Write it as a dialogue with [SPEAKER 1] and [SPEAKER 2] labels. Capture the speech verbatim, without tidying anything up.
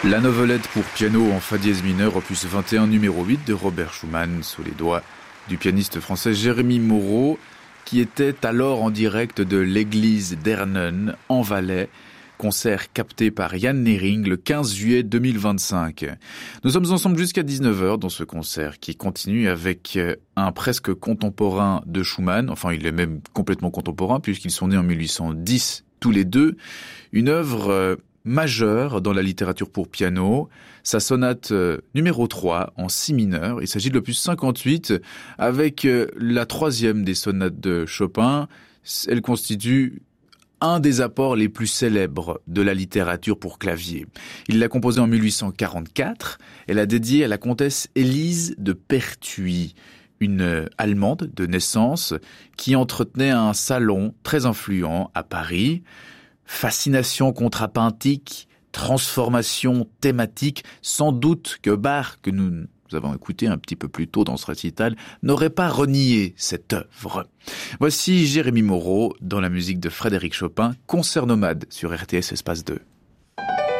[SPEAKER 1] La novelette pour piano en fa dièse mineur, opus vingt et un, numéro huit de Robert Schumann, sous les doigts du pianiste français Jérémy Moreau, qui était alors en direct de l'église d'Ernen, en Valais, concert capté par Yann Nering le quinze juillet deux mille vingt-cinq. Nous sommes ensemble jusqu'à dix-neuf heures dans ce concert qui continue avec un presque contemporain de Schumann, enfin il est même complètement contemporain puisqu'ils sont nés en mille huit cent dix tous les deux, une œuvre majeure dans la littérature pour piano, sa sonate numéro trois en si mineur. Il s'agit de l'opus cinquante-huit avec la troisième des sonates de Chopin. Elle constitue un des apports les plus célèbres de la littérature pour clavier. Il l'a composée en mille huit cent quarante-quatre. Elle a dédiée à la comtesse Élise de Pertuis, une Allemande de naissance qui entretenait un salon très influent à Paris. Fascination contrapuntique, transformation thématique, sans doute que Bach, que nous, nous avons écouté un petit peu plus tôt dans ce récital, n'aurait pas renié cette œuvre. Voici Jérémy Moreau dans la musique de Frédéric Chopin, Concert nomade sur R T S Espace deux.